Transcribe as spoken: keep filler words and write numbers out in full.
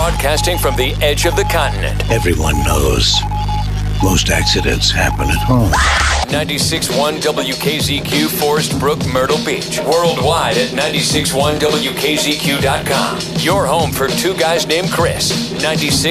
Broadcasting from the edge of the continent. Everyone knows most accidents happen at home. ninety-six point one W K Z Q, Forest Brook, Myrtle Beach. Worldwide at ninety-six point one W K Z Q dot com. Your home for two guys named Chris. ninety-six